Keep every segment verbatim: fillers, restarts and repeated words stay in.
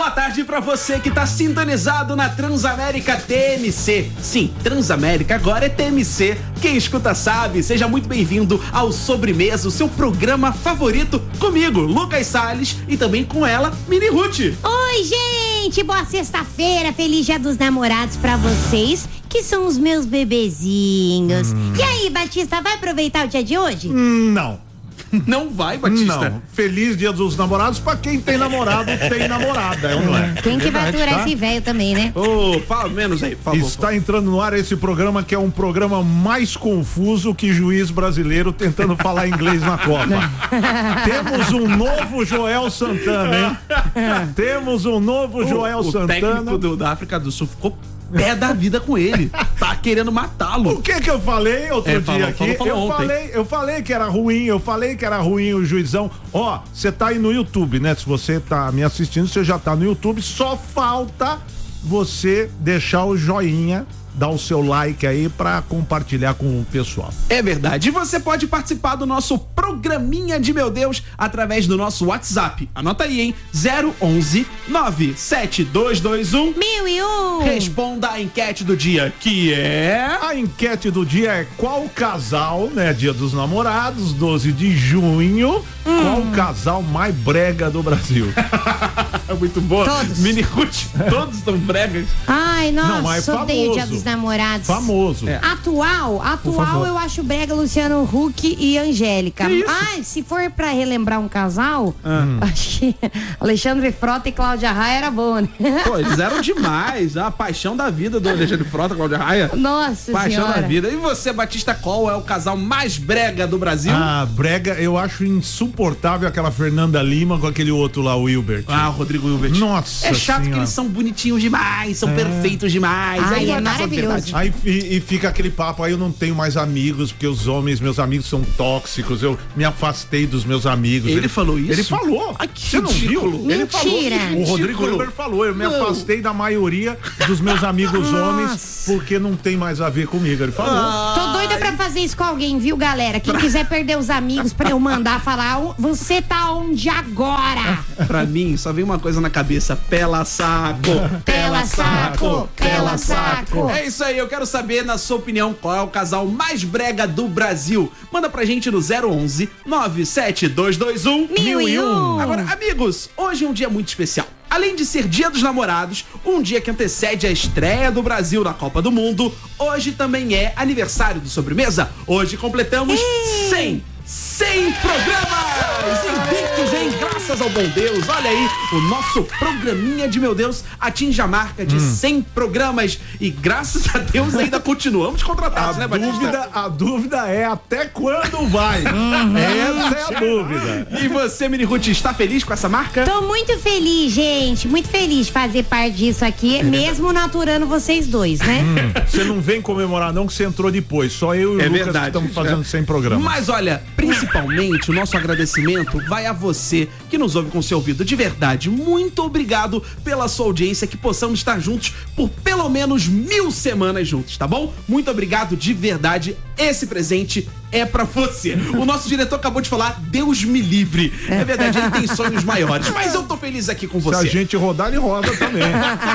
Boa tarde pra você que tá sintonizado na Transamérica T M C. Sim, Transamérica agora é T M C. Quem escuta sabe. Seja muito bem-vindo ao Sobremesa, o seu programa favorito, comigo, Lucas Salles, e também com ela, Mini Ruth. Oi, gente! Boa sexta-feira, feliz Dia dos Namorados pra vocês, que são os meus bebezinhos. Hum. E aí, Batista, vai aproveitar o dia de hoje? Hum, não. Não vai, Batista? Não. Feliz Dia dos Namorados pra quem tem namorado, tem namorada, é ou não é? Quem que vai aturar tá? esse velho também, né? Ô, oh, fala menos aí, por favor. Está entrando no ar esse programa que é um programa mais confuso que juiz brasileiro tentando falar inglês na Copa. Temos um novo Joel Santana, hein? Temos um novo o, Joel o Santana. O técnico do, da África do Sul ficou pé da vida com ele. Tá querendo matá-lo. O que que eu falei outro é, dia falou, aqui? Falou, falou eu falei, eu falei que era ruim, eu falei que era ruim o juizão. Ó, você tá aí no YouTube, né? Se você tá me assistindo, você já tá no YouTube, só falta você deixar o joinha, dá o seu like aí pra compartilhar com o pessoal. É verdade. E você pode participar do nosso programinha de meu Deus através do nosso WhatsApp. Anota aí, hein? zero onze nove sete dois dois um mil e um. Responda a enquete do dia, que é... A enquete do dia é qual casal, né? Dia dos Namorados, doze de junho, hum. qual casal mais brega do Brasil? Muito boa. Todos. Mini Ruth, todos são bregas. Ai, nossa, Não, mas é odeio o Dia famoso. dos Namorados. Famoso. É. Atual, atual eu acho brega Luciano Huck e Angélica. Ah, se for pra relembrar um casal, hum. acho que Alexandre Frota e Cláudia Raia era bom, né? Pô, eles eram demais. A paixão da vida do Alexandre Frota, Cláudia Raia. Nossa Paixão senhora. da vida. E você, Batista, qual é o casal mais brega do Brasil? Ah, brega, eu acho insuportável aquela Fernanda Lima com aquele outro lá, o Wilbert. Ah, o Rodrigo Wilbert. Nossa É chato senhora. que eles são bonitinhos demais, são é. perfeitos demais. Ai, aí é maravilhoso. Aí e, e fica aquele papo, aí eu não tenho mais amigos, porque os homens, meus amigos são tóxicos, eu me afastei dos meus amigos. Ele, ele falou isso? Ele falou. Ai, que Você não viu? Mentira. Ele falou. O Rodrigo Wilber falou, eu me não. afastei da maioria dos meus amigos Nossa. homens, porque não tem mais a ver comigo. Ele falou. Ai. Tô doida pra fazer isso com alguém, viu, galera? Quem quiser perder os amigos pra eu mandar falar, você tá onde agora? Pra mim, só vem uma coisa na cabeça, pela saco, pela saco, pela saco. É isso aí, eu quero saber, na sua opinião, qual é o casal mais brega do Brasil. Manda pra gente no zero onze nove sete dois dois um mil e um. Agora, amigos, hoje é um dia muito especial. Além de ser Dia dos Namorados, um dia que antecede a estreia do Brasil na Copa do Mundo, hoje também é aniversário do Sobremesa. Hoje completamos cem, cem programas invictos, hein? Graças ao bom Deus. Olha aí, o nosso programinha de meu Deus atinge a marca de hum. cem programas e graças a Deus ainda continuamos contratados, a né, Batista? Dúvida, a dúvida é até quando vai. Uhum. Essa é a dúvida. E você, Mini Ruth, está feliz com essa marca? Tô muito feliz, gente. Muito feliz de fazer parte disso aqui, é mesmo naturando vocês dois, né? Hum, você não vem comemorar não, que você entrou depois. Só eu e é o Lucas verdade, que estamos fazendo é. cem programas. Mas olha, principalmente o nosso agradecimento vai a você que nos ouve com seu ouvido. De verdade, muito obrigado pela sua audiência, que possamos estar juntos por pelo menos mil semanas juntos, tá bom? Muito obrigado de verdade. Esse presente é pra você. O nosso diretor acabou de falar, Deus me livre. É verdade, ele tem sonhos maiores, mas eu tô feliz aqui com você. Se a gente rodar, ele roda também.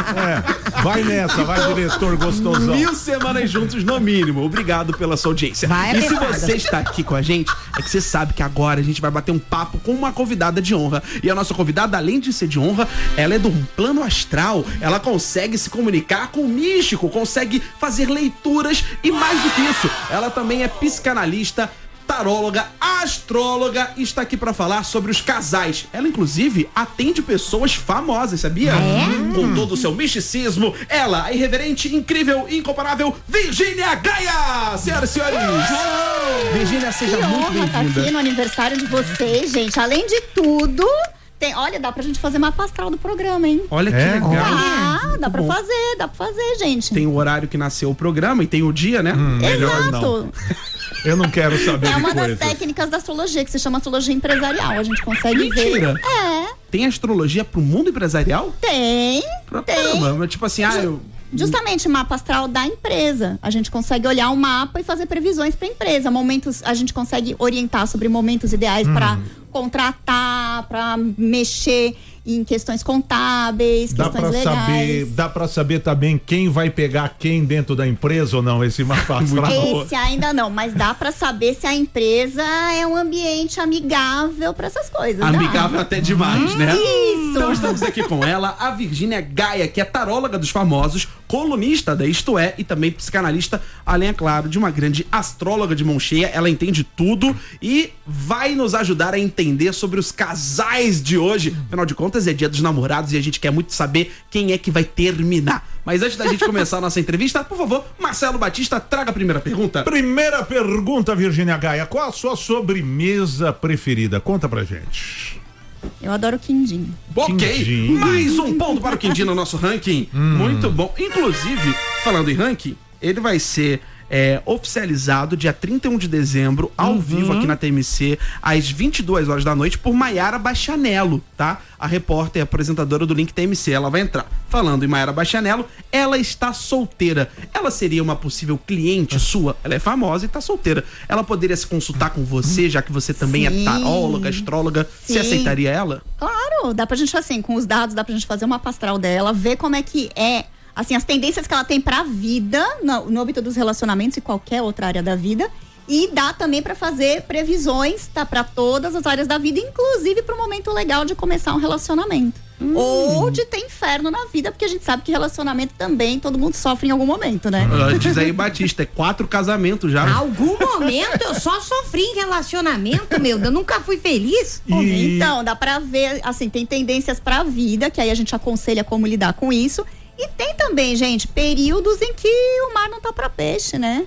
É, vai nessa, vai, diretor gostosão. Mil semanas juntos no mínimo. Obrigado pela sua audiência. Vai, e se pesada. você está aqui com a gente, é que você sabe que agora a gente vai bater um papo com uma convidada de honra. E a nossa convidada, além de ser de honra, ela é do plano astral. Ela consegue se comunicar com o místico, consegue fazer leituras e mais do que isso, ela também é psicanalista, taróloga, astróloga e está aqui para falar sobre os casais. Ela, inclusive, atende pessoas famosas, sabia? É? Com todo o seu misticismo, ela, a irreverente, incrível, incomparável Virgínia Gaia! Senhoras e senhores! Oh, Virgínia, seja que muito honra estar bem-vinda. aqui no aniversário de vocês, gente. Além de tudo... Tem, olha, dá pra gente fazer mapa astral do programa, hein? Olha que É? legal. Ah, Muito dá pra bom. fazer, dá pra fazer, gente. Tem o horário que nasceu o programa e tem o dia, né? Hum, melhor Exato. não. Eu não quero saber É de uma das coisas. técnicas da astrologia, que se chama astrologia empresarial. A gente consegue Mentira. ver. É, Tem astrologia pro mundo empresarial? tem. Pra Tem. caramba, mas tipo assim, ah, eu... Justamente mapa astral da empresa. A gente consegue olhar o mapa e fazer previsões para a empresa. Momentos, a gente consegue orientar sobre momentos ideais Hum. para contratar, para mexer. em questões contábeis, dá questões pra legais. Saber, dá pra saber também quem vai pegar quem dentro da empresa ou não, esse mapa astral? Esse ainda não, mas dá pra saber se a empresa é um ambiente amigável pra essas coisas. Amigável dá. até demais, hum, né? Isso! Então estamos aqui com ela, a Virgínia Gaia, que é taróloga dos famosos, colunista da Isto É e também psicanalista, além, é claro, de uma grande astróloga de mão cheia. Ela entende tudo e vai nos ajudar a entender sobre os casais de hoje. Afinal de contas, é dia dos namorados e a gente quer muito saber quem é que vai terminar. Mas antes da gente começar a nossa entrevista, por favor, Marcelo Batista, traga a primeira pergunta. Primeira pergunta, Virgínia Gaia. Qual a sua sobremesa preferida? Conta pra gente. Eu adoro quindim. Ok, Quindim. Mais um ponto para o quindim no nosso ranking. Hum. Muito bom. Inclusive, falando em ranking, ele vai ser é, oficializado dia trinta e um de dezembro, ao uhum. vivo aqui na T M C, às vinte e duas horas da noite, por Maiara Bastianello, tá? A repórter e apresentadora do Link T M C, ela vai entrar. Falando em Maiara Bastianello, ela está solteira. Ela seria uma possível cliente sua? Ela é famosa e está solteira. Ela poderia se consultar com você, já que você também Sim. é taróloga, astróloga. Sim. Você aceitaria ela? Claro, dá pra gente, assim, com os dados, dá pra gente fazer uma pastral dela, ver como é que é assim, as tendências que ela tem pra vida, no, no âmbito dos relacionamentos e qualquer outra área da vida. E dá também pra fazer previsões, tá? Pra todas as áreas da vida, inclusive pro momento legal de começar um relacionamento. Hum. Ou de ter inferno na vida, porque a gente sabe que relacionamento também, todo mundo sofre em algum momento, né? Diz aí, Batista, é quatro casamentos já. Algum momento eu só sofri em relacionamento, meu, eu nunca fui feliz. E... Então, dá pra ver, assim, tem tendências pra vida, que aí a gente aconselha como lidar com isso. E tem também, gente, períodos em que o mar não tá pra peixe, né?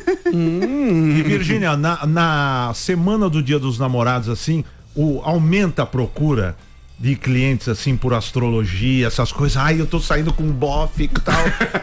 Hum. E, Virgínia, na, na semana do Dia dos Namorados, assim, o, aumenta a procura de clientes, assim, por astrologia, essas coisas. Ai, eu tô saindo com um bofe e tal.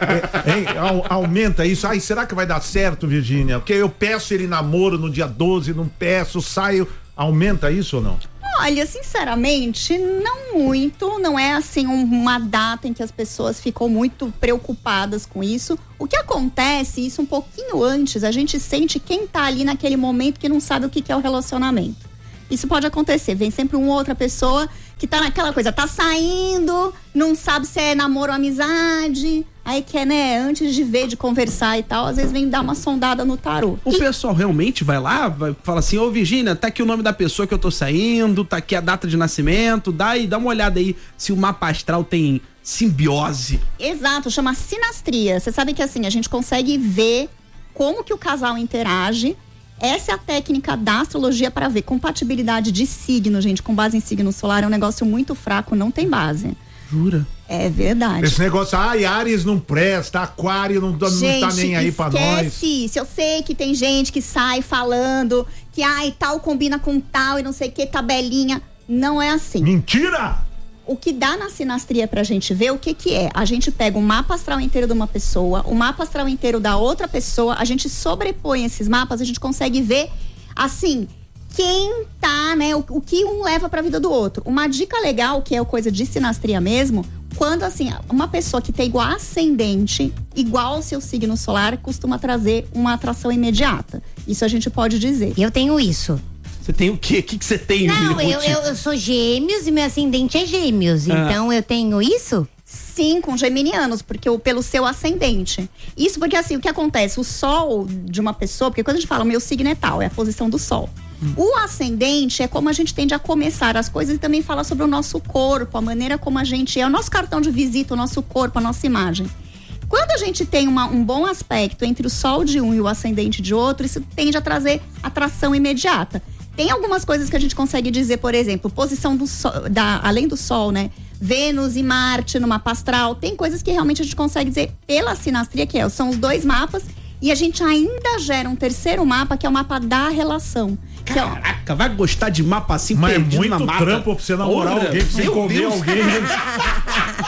é, é, aumenta isso. Ai, será que vai dar certo, Virgínia? Porque eu peço ele namoro no dia doze, não peço, saio. Aumenta isso ou não? Olha, sinceramente, não muito, não é assim um, uma data em que as pessoas ficam muito preocupadas com isso. O que acontece, isso um pouquinho antes, a gente sente quem tá ali naquele momento que não sabe o que, que é o relacionamento. Isso pode acontecer, vem sempre uma outra pessoa que tá naquela coisa, tá saindo, não sabe se é namoro ou amizade, aí quer, né, antes de ver, de conversar e tal, às vezes vem dar uma sondada no tarô. O e... pessoal realmente vai lá, vai, fala assim, ô Virgínia, tá aqui o nome da pessoa que eu tô saindo, tá aqui a data de nascimento, dá aí, dá uma olhada aí se o mapa astral tem simbiose. Exato, chama sinastria. Você sabe que assim, a gente consegue ver como que o casal interage. Essa é a técnica da astrologia para ver compatibilidade de signo, gente, com base em signo solar. É um negócio muito fraco, não tem base. Jura? É verdade. Esse negócio, ai, Áries não presta, Aquário não, gente, não tá nem aí pra nós. Esquece isso. Eu sei que tem gente que sai falando que, ai, tal combina com tal e não sei o que, tabelinha. Não é assim. Mentira! O que dá na sinastria pra gente ver, o que que é? A gente pega o mapa astral inteiro de uma pessoa, o mapa astral inteiro da outra pessoa, a gente sobrepõe esses mapas, a gente consegue ver, assim, quem tá, né, o, o que um leva pra vida do outro. Uma dica legal, que é coisa de sinastria mesmo, quando, assim, uma pessoa que tem igual ascendente, igual ao seu signo solar, costuma trazer uma atração imediata. Isso a gente pode dizer. Eu tenho isso. Você tem o quê? O que que você tem? Não, eu, eu, eu sou gêmeos e meu ascendente é gêmeos. Ah. Então eu tenho isso? Sim, com geminianos, porque o, pelo seu ascendente. Isso porque assim, o que acontece? O sol de uma pessoa, porque quando a gente fala o meu signo é tal, é a posição do sol. Hum. O ascendente é como a gente tende a começar as coisas e também fala sobre o nosso corpo, a maneira como a gente é, o nosso cartão de visita, o nosso corpo, a nossa imagem. Quando a gente tem uma, um bom aspecto entre o sol de um e o ascendente de outro, isso tende a trazer atração imediata. Tem algumas coisas que a gente consegue dizer, por exemplo, posição do sol, da, além do sol, né? Vênus e Marte no mapa astral. Tem coisas que realmente a gente consegue dizer pela sinastria, que é, são os dois mapas. E a gente ainda gera um terceiro mapa, que é o mapa da relação. Caraca, vai gostar de mapa assim, mas perdido é muito na mata. trampo pra você namorar Ora, alguém, pra você comer Deus. alguém.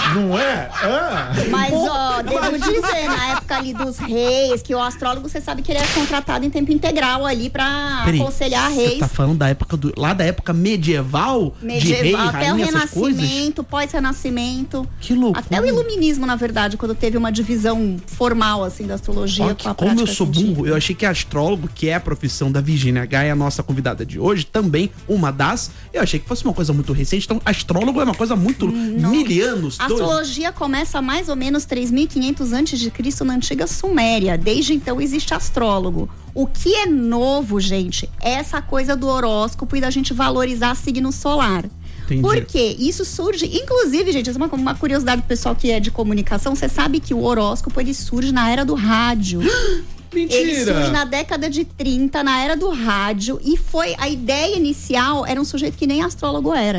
Não é? Ah. Mas, ó, devo dizer, na época ali dos reis, que o astrólogo, você sabe que ele é contratado em tempo integral ali pra Peraí, aconselhar reis. Você tá falando da época do, lá da época medieval? Medieval, de rei, até rainha, o Renascimento, pós-Renascimento. Que loucura. Até o Iluminismo, na verdade, quando teve uma divisão formal, assim, da astrologia. Ó, com a como eu sou científica. burro, eu achei que astrólogo, que é a profissão da Virgínia Gaia, a nossa convidada de hoje, também uma das, eu achei que fosse uma coisa muito recente, então astrólogo é uma coisa muito hum, mil anos. A astrologia dois... começa mais ou menos três mil e quinhentos antes de Cristo na antiga Suméria, desde então existe astrólogo. O que é novo, gente, é essa coisa do horóscopo e da gente valorizar signo solar. Entendi. Porque isso surge, inclusive, gente, essa é uma, uma curiosidade do pessoal que é de comunicação, você sabe que o horóscopo ele surge na era do rádio. Mentira. Ele surge na década de trinta, na era do rádio, e foi, a ideia inicial era um sujeito que nem astrólogo era.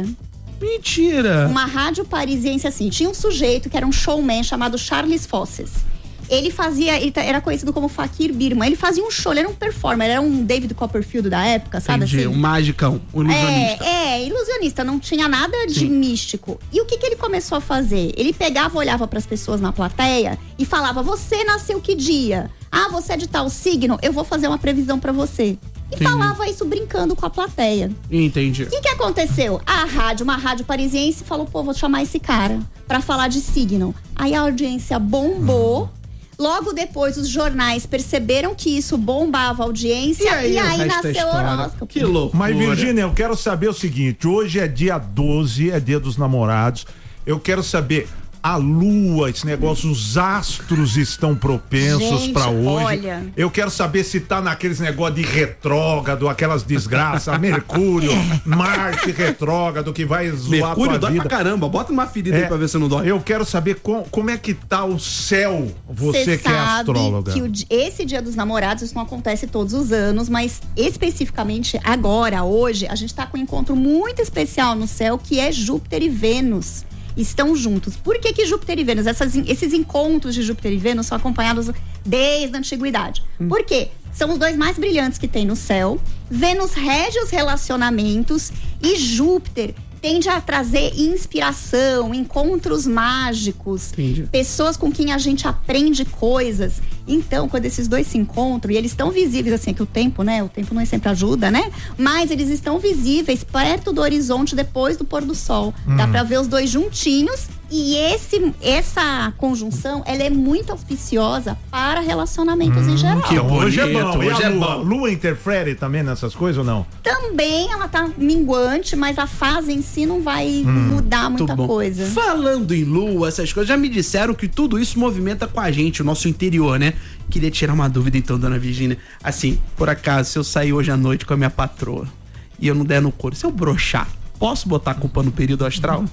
Mentira! Uma rádio parisiense assim, tinha um sujeito que era um showman chamado Charles Fosses. Ele fazia, ele era conhecido como Fakir Birman. Ele fazia um show, ele era um performer, era um David Copperfield da época, sabe? Entendi, assim? um magicão, um ilusionista. É, é, ilusionista, não tinha nada de Sim. místico. E o que que ele começou a fazer? Ele pegava, olhava para as pessoas na plateia e falava: você nasceu que dia? Ah, você é de tal signo? Eu vou fazer uma previsão para você. E Entendi. falava isso brincando com a plateia. Entendi. O que que aconteceu? A rádio, uma rádio parisiense falou: pô, vou chamar esse cara para falar de signo. Aí a audiência bombou. Hum. Logo depois, os jornais perceberam que isso bombava a audiência e aí, e aí nasceu o horóscopo. Que louco. Mas, Virgínia, eu quero saber o seguinte: hoje é dia doze, é dia dos namorados. Eu quero saber, a lua, esse negócio, os astros estão propensos para hoje. Olha. Eu quero saber se tá naqueles negócios de retrógrado, aquelas desgraças, Mercúrio, Marte retrógrado, que vai zoar Mercúrio a tua dói vida. pra caramba, bota uma ferida é, aí pra ver se não dói. Eu quero saber com, como é que tá o céu, você Cê que é astróloga. Que o, esse dia dos namorados, isso não acontece todos os anos, mas especificamente agora, hoje, a gente tá com um encontro muito especial no céu, que é Júpiter e Vênus. Estão juntos. Por que que Júpiter e Vênus? Essas, esses encontros de Júpiter e Vênus são acompanhados desde a antiguidade. Hum. Por quê? São os dois mais brilhantes que tem no céu. Vênus rege os relacionamentos e Júpiter tende a trazer inspiração, encontros mágicos, Entendi. pessoas com quem a gente aprende coisas. Então, quando esses dois se encontram, e eles estão visíveis, assim, é que o tempo, né? O tempo não é sempre ajuda, né? Mas eles estão visíveis perto do horizonte depois do pôr do sol. Hum. Dá pra ver os dois juntinhos. E esse, essa conjunção, ela é muito auspiciosa para relacionamentos hum, em geral. Que hoje é bom, hoje é lua, bom. Lua interfere também nessas coisas ou não? Também ela tá minguante, mas a fase em si não vai hum, mudar muita coisa. Falando em lua, essas coisas, já me disseram que tudo isso movimenta com a gente, o nosso interior, né? Queria tirar uma dúvida então, dona Virgínia. Assim, por acaso, se eu sair hoje à noite com a minha patroa e eu não der no couro, se eu broxar, posso botar a culpa no período astral?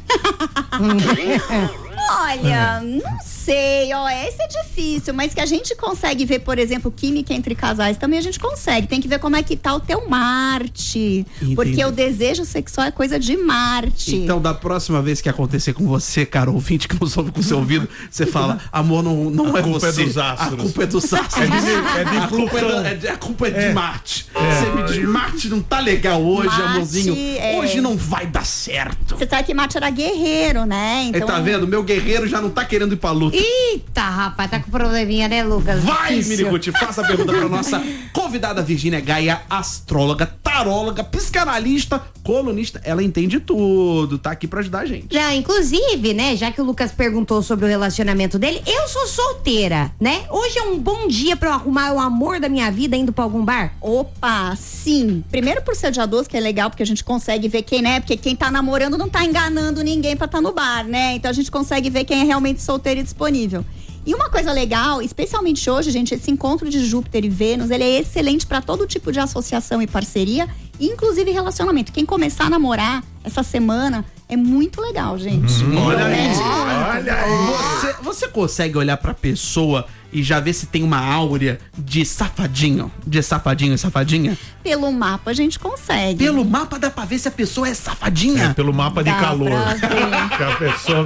Olha, não sei, ó, esse é difícil, mas que a gente consegue ver, por exemplo, química entre casais, também a gente consegue. Tem que ver como é que tá o teu Marte. Entendi. Porque o desejo sexual é coisa de Marte. Então, da próxima vez que acontecer com você, cara, ouvinte que nos ouve com o seu ouvido, você fala: amor, não, não a é você. A culpa é dos astros. A culpa é dos astros. É de, é de a, culpa é de, a culpa é de é. Marte. É. Você me diz: Marte não tá legal hoje, Marte, amorzinho. É. Hoje não vai dar certo. Você sabe que Marte era guerreiro, né? Então... Tá vendo? Meu guerreiro já não tá querendo ir pra luta. Eita, rapaz, tá com probleminha, né, Lucas? Vai, Minicuti, faça a pergunta pra nossa convidada Virgínia Gaia, astróloga, taróloga, psicanalista, colunista. Ela entende tudo, tá aqui pra ajudar a gente. Já, inclusive, né, já que o Lucas perguntou sobre o relacionamento dele, eu sou solteira, né? Hoje é um bom dia pra eu arrumar o amor da minha vida indo pra algum bar? Opa, sim. Primeiro por ser dia doze, que é legal, porque a gente consegue ver quem, né? Porque quem tá namorando não tá enganando ninguém pra tá no bar, né? Então a gente consegue ver quem é realmente solteiro e disponível. E uma coisa legal, especialmente hoje, gente, esse encontro de Júpiter e Vênus, ele é excelente para todo tipo de associação e parceria, inclusive relacionamento. Quem começar a namorar essa semana é muito legal, gente. Hum, olha aí, olha aí. Você, você consegue olhar pra pessoa e já ver se tem uma áurea de safadinho, de safadinho e safadinha? Pelo mapa a gente consegue. Pelo mapa dá pra ver se a pessoa é safadinha? É, pelo mapa de dá calor. Pra ver. Que a pessoa...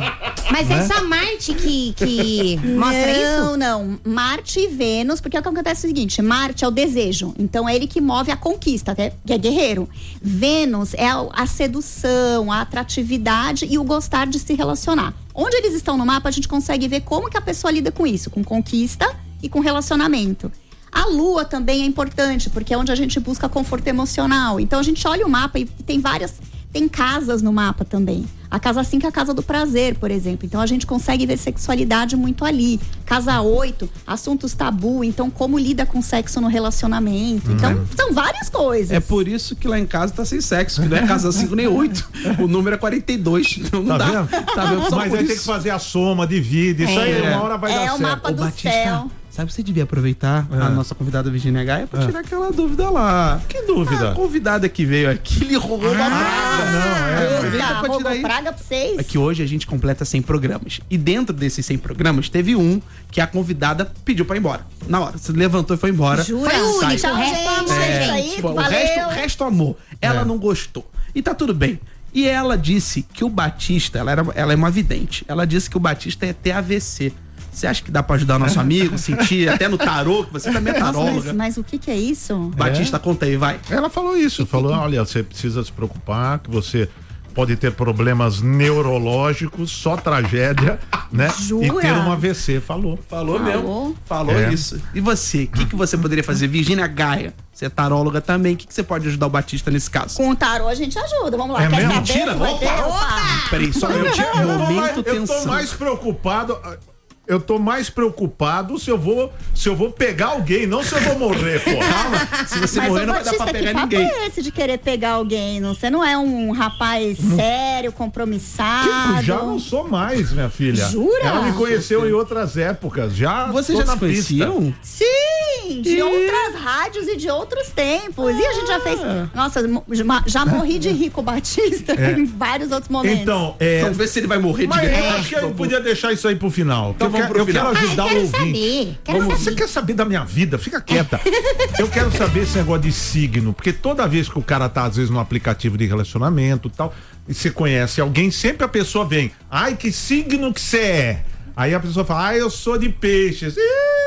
Mas né? é só Marte que, que mostra isso? Não, não. Marte e Vênus, porque o que acontece é o seguinte: Marte é o desejo, então é ele que move a conquista, até que é guerreiro. Vênus é a, a sedução, a atratividade e o gostar de se relacionar. Onde eles estão no mapa, a gente consegue ver como que a pessoa lida com isso, com conquista e com relacionamento. A lua também é importante, porque é onde a gente busca conforto emocional. Então a gente olha o mapa e tem várias, tem casas no mapa também. A casa cinco é a casa do prazer, por exemplo. Então a gente consegue ver sexualidade muito ali. Casa oito, assuntos tabu. Então como lida com sexo no relacionamento. Então hum. são várias coisas. É por isso que lá em casa tá sem sexo, que não é casa cinco nem oito. O número é quarenta e dois. Então não tá dá. Vendo? Tá vendo? Só Mas aí isso. tem que fazer a soma, divide. Isso é. aí uma hora vai é dar certo. É o mapa do Batista, céu. Sabe que você devia aproveitar é. a nossa convidada Virgínia Gaia pra é. tirar aquela dúvida lá. Que dúvida? A convidada que veio aqui, ele roubou uma ah, praga. Não, é. Eita, roubou praga pra vocês? É que hoje a gente completa cem programas. E dentro desses cem programas, teve um que a convidada pediu pra ir embora. Na hora, você levantou e foi embora. Jura? Foi o único, Tchau, o resto gente. amor, É, gente. aí, Tipo, o, valeu. resto, o resto amor. Ela É. não gostou. E tá tudo bem. E ela disse que o Batista, ela, era, ela é uma vidente. Ela disse que o Batista ia ter A V C. Você acha que dá pra ajudar nosso amigo? Sentir até no tarô, que você também é taróloga. Nossa, mas, mas o que que é isso? Batista, é. conta aí, vai. Ela falou isso, falou, olha, você precisa se preocupar, que você pode ter problemas neurológicos, só tragédia, né? Jura? E ter um A V C, falou. Falou, Falou. mesmo. Falou É. isso. E você, o que, que você poderia fazer? Virgínia Gaia, você é taróloga também, o que, que você pode ajudar o Batista nesse caso? Com o tarô a gente ajuda, vamos lá. É Quer mesmo? saber Mentira? se vai Opa, ter? opa. Peraí, só um Eu, minutinho. eu tô mais, Momento eu tô tensão. mais preocupado. Eu tô mais preocupado se eu vou se eu vou pegar alguém, não se eu vou morrer, pô. Calma, se você Mas morrer ô, não vai dar Batista, pra pegar que papo ninguém. é esse de querer pegar alguém? Não, você não é um rapaz sério, compromissado. Já não sou mais, minha filha. Jura? Ela me conheceu em outras épocas. Já Vocês tô já na se conheciam? Sim, de E- outras rádios e de outros tempos. E a gente já fez. Nossa, mo- já- já morri de rico Batista É. em vários outros momentos. Então, é. Vamos ver se ele vai morrer de Mas eu verdade. acho que a gente podia deixar isso aí pro final. Então eu vamos quero, pro eu final. quero Ai, ajudar quero o ouvinte. saber. Quero Vamos- saber. Você quer saber da minha vida? Fica quieta. Eu quero saber esse negócio de signo, porque toda vez que o cara tá, às vezes, no aplicativo de relacionamento e tal, e você conhece alguém, sempre a pessoa vem, ai, que signo que você é? Aí a pessoa fala, ah, eu sou de peixes.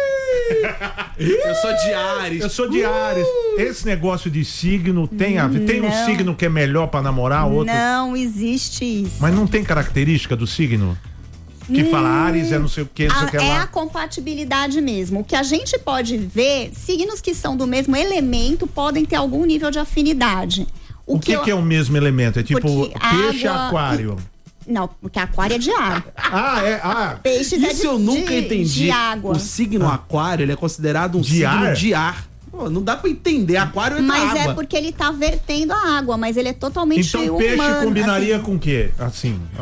Ih! Eu sou de Ares. Eu sou de Ares. Esse negócio de signo tem a ver? Tem um Não. signo que é melhor pra namorar, outro? Não existe isso. Mas não tem característica do signo? Que fala Ares é não sei o que, não sei o A- que é lá. a compatibilidade mesmo. O que a gente pode ver, signos que são do mesmo elemento podem ter algum nível de afinidade. O que, eu- que é o mesmo elemento? É tipo Porque peixe e água- aquário. Não, porque aquário é de ar. Ah, é. Ah, Peixes é Isso de, eu nunca de- entendi. de água. O signo aquário, ele é considerado um De signo ar? de ar. Pô, não dá pra entender. Aquário é da Mas água. é porque ele tá vertendo a água, mas ele é totalmente então humano. peixe combinaria assim. com o quê? Assim.